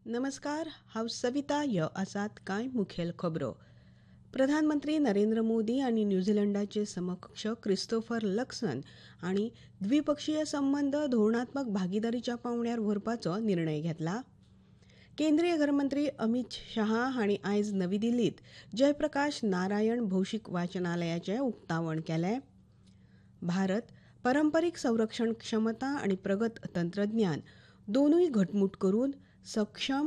नमस्कार, हांव सविता. ह्यो आसात कांय मुखेल खबरो. प्रधानमंत्री नरेंद्र मोदी आनी न्यूझीलंडाचे समकक्ष क्रिस्तोफर लक्सन हांणी द्विपक्षीय संबंद धोरणात्मक भागीदारीच्या पांवड्यार व्हरपाचो निर्णय घेतला. केंद्रीय घरमंत्री अमित शाह हांणी आयज नवी दिल्लीत जयप्रकाश नारायण भौशीक वाचनालयाचें उक्तावण केलें. भारत पारंपारीक संरक्षण क्षमता आनी प्रगत तंत्रज्ञान दोनूय घटमूट करून सक्षम